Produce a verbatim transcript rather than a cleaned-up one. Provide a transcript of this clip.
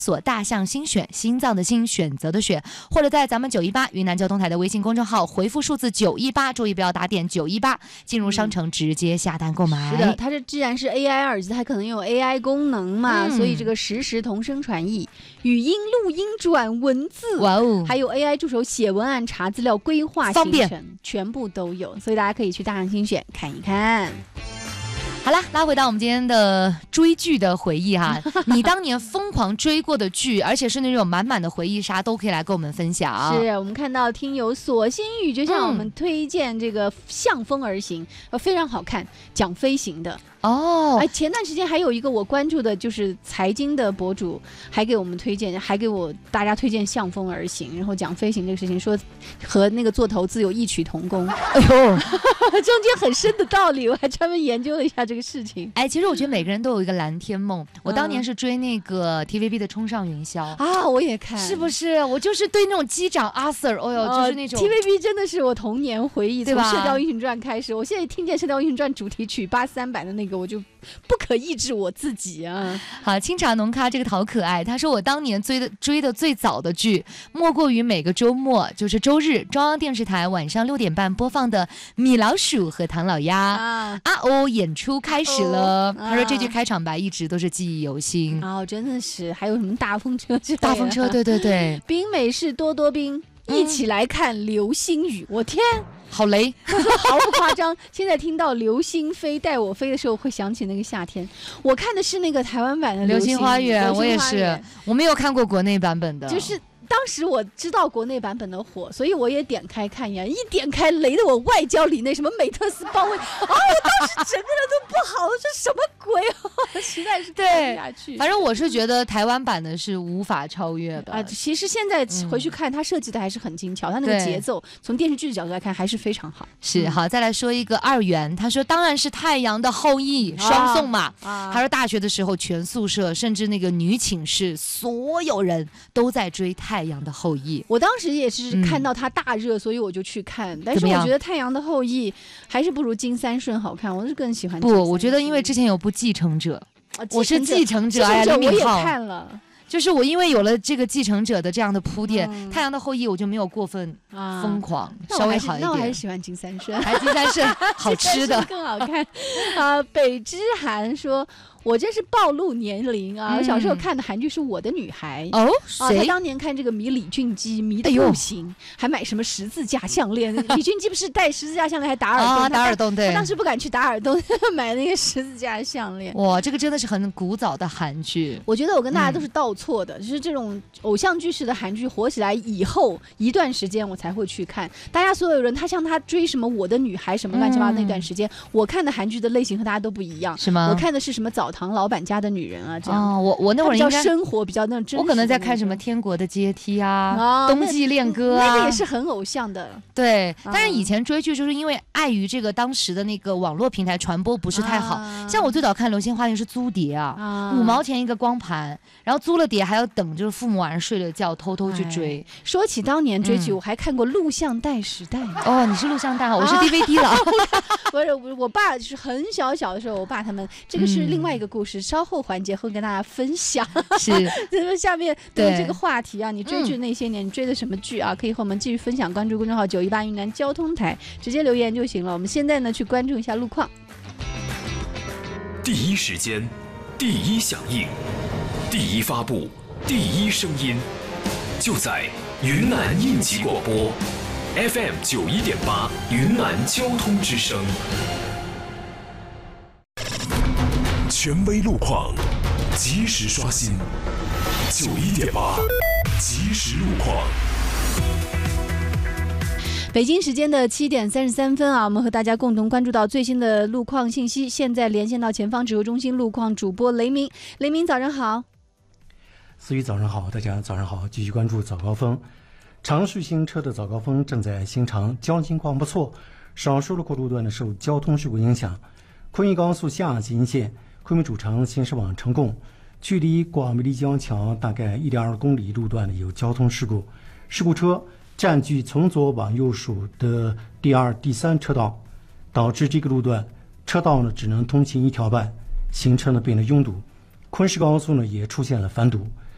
索大象心选，心脏的心，选择的选，或者在咱们九一八云南交通台的微信公众号回复数字九一八，注意不要打点九一八，进入商城直接下单购买。 是的，它这既然是 A I 耳机，它可能有 A I 功能嘛， 嗯、 所以这个实时同声传译、语音录音转文字， 哇哦， 还有 A I 助手写文案、查资料、规划行程，全部都有，所以大家可以去大象心选看一看。 好啦，拉回到我们今天的追剧的回忆哈，你当年疯狂追过的剧，而且是那种满满的回忆杀，都可以来跟我们分享。 是我们看到听友锁心语就向我们推荐这个《向风而行》，嗯，非常好看，讲飞行的。 哦， 哎，前段时间还有一个我关注的，就是财经的博主，还给我们推荐，还给我大家推荐《向风而行》，然后讲飞行这个事情，说和那个做投资有异曲同工。哎呦，中间很深的道理，我还专门研究了一下这个事情。 哎，其实我觉得每个人都有一个蓝天梦。我当年是追那个 T V B 的《冲上云霄》 啊，我也看， 是不是？我就是对那种机长阿 Sir， 哦呦，就是那种 T V B 真的是我童年回忆， 对吧？ 从《射雕英雄传》开始，我现在听见《射雕英雄传》主题曲八三版的那个，我就不可抑制我自己啊！ 好，清茶浓咖这个好可爱。他说我当年追的追的最早的剧，莫过于每个周末，就是周日中央电视台晚上六点半播放的《米老鼠和唐老鸭》啊啊哦，演出开始了。啊、他说这句开场白一直都是记忆犹新。 哦，真的是，还有什么大风车之类的？ 大风车，对对对。 冰美式多多冰，一起来看流星雨。嗯、我天！ 好雷， 毫不夸张。现在听到流星飞带我飞的时候，会想起那个夏天。我看的是那个台湾版的流星花园， 我也是，我没有看过国内版本的。 就是当时我知道国内版本的火，所以我也点开看一眼。一点开，雷的我外焦里内，什么美特斯邦威啊！我当时整个人都不好了，这什么鬼啊！实在是看不下去。 反正我是觉得台湾版的是无法超越的啊。其实现在回去看，它设计的还是很精巧，它那个节奏从电视剧的角度来看还是非常好。 是好，再来说一个二元，他说当然是《太阳的后裔》双宋嘛。啊、他说大学的时候，全宿舍甚至那个女寝室所有人都在追《太阳的后裔》。 我当时也是看到它大热，嗯、所以我就去看。但是我觉得《太阳的后裔》还是不如金三顺好看，我是更喜欢。 不，我觉得因为之前有部《继承者》， 啊、 我是继承者， 哎呀，我也浩看了。 就是我因为有了这个继承者的这样的铺垫，嗯《太阳的后裔》我就没有过分疯狂，啊、稍微好一点。 那我还是喜欢金三顺， 还金三顺好吃的更好看。啊，北之寒说。我这是暴露年龄啊！嗯、我小时候看的韩剧是《我的女孩》 哦， 啊，他当年看这个迷李俊基迷的不行，哎、还买什么十字架项链。李俊基不是戴十字架项链还打耳洞？ 啊，打耳洞对。 他当时不敢去打耳洞，买那个十字架项链。 哇，这个真的是很古早的韩剧。 我觉得我跟大家都是倒错的，嗯、就是这种偶像剧式的韩剧火起来以后一段时间我才会去看。大家所有人，他像他追什么《我的女孩》什么乱七八糟那段时间，嗯、我看的韩剧的类型和大家都不一样。 是吗？ 我看的是什么澡堂老板家的女人啊，这样。 哦，我我那会儿应该比较生活，比较那种真实。 我可能在看什么《天国的阶梯》啊，哦、冬季恋歌啊， 那个也是很偶像的。 对，嗯、但是以前追剧就是因为碍于这个当时的那个网络平台传播不是太好。啊、像我最早看《流星花园》是租碟啊，啊五毛钱一个光盘，然后租了碟还要等，就是父母晚上睡了觉偷偷去追。 哎、说起当年追剧，嗯、我还看过录像带时代。 哦，你是录像带啊，我是 D V D 了。啊、 不是，我爸就是很小小的时候，我爸他们这个是另外一个故事，嗯、稍后环节会跟大家分享。 是， 咱们下面对这个话题啊，你追剧那些年，嗯、你追的什么剧啊？可以和我们继续分享。关注公众号九一八云南交通台，直接留言就行了。我们现在呢，去关注一下路况。 第一时间，第一响应，第一发布，第一声音，就在云南应急广播 F M 九一点八，云南交通之声。权威路况，及时刷新。九一点八，及时路况。 北京时间的七点三十三分啊，我们和大家共同关注到最新的路况信息。现在连线到前方指挥中心路况主播雷鸣，雷鸣早上好。 思雨早上好，大家早上好，继续关注早高峰。长续行车的早高峰正在新长，交通情况不错，少数路口路段呢受交通事故影响。昆明高速下行线昆明主城行驶往成贡，距离广美丽江桥大概 一点二公里路段呢有交通事故，事故车占据从左往右数的第二、第三车道，导致这个路段车道呢只能通行一条半，行车呢变得拥堵。昆石高速呢也出现了繁堵，